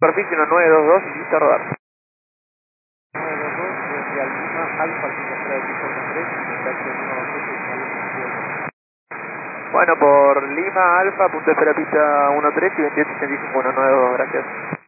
Superficie 1922 y listo a rodar. 922 desde Alpina Alfa, altimetría de piso 13, indicación 128, Bueno, por Lima Alfa, punto de espera pista 13 y 2885, 192, gracias.